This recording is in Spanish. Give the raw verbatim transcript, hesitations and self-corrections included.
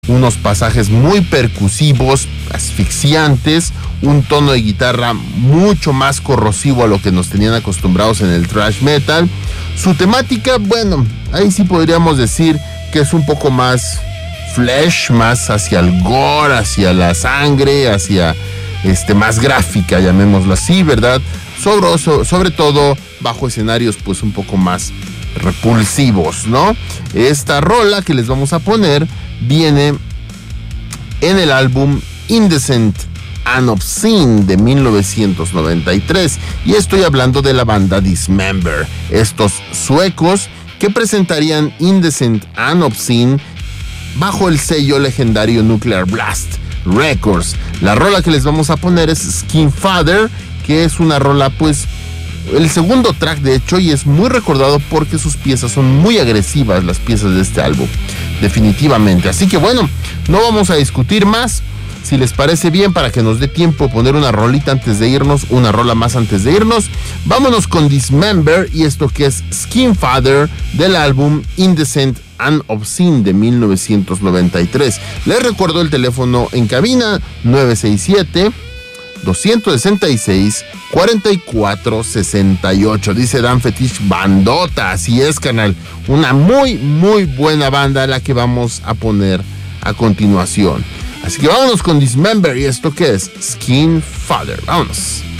unos pasajes muy percusivos, asfixiantes, un tono de guitarra mucho más corrosivo a lo que nos tenían acostumbrados en el thrash metal. Su temática, bueno, ahí sí podríamos decir que es un poco más flesh, más hacia el gore, hacia la sangre, hacia este más gráfica, llamémoslo así, ¿verdad? Sobre, sobre todo bajo escenarios pues un poco más repulsivos, ¿no? Esta rola que les vamos a poner viene en el álbum Indecent and Obscene de mil novecientos noventa y tres, y estoy hablando de la banda Dismember, estos suecos que presentarían Indecent and Obscene bajo el sello legendario Nuclear Blast Records. La rola que les vamos a poner es Skin Father, que es una rola pues el segundo track de hecho, y es muy recordado porque sus piezas son muy agresivas, las piezas de este álbum, definitivamente. Así que bueno, no vamos a discutir más. Si les parece bien, para que nos dé tiempo poner una rolita antes de irnos, una rola más antes de irnos, vámonos con Dismember y esto que es Skin Father del álbum Indecent and Obscene de mil novecientos noventa y tres. Les recuerdo el teléfono en cabina nueve seis siete, dos seis seis, cuatro cuatro seis ocho. Dice Dan Fetish, bandota, así es, canal. Una muy, muy buena banda la que vamos a poner a continuación. Así que vámonos con Dismember y esto que es Skin Father. Vámonos.